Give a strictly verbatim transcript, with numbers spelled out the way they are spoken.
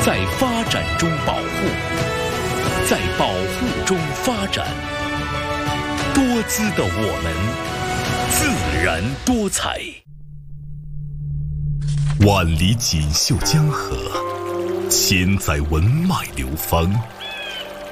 在发展中保护，在保护中发展。多姿的我们，自然多彩。万里锦绣江河，千载文脉流芳。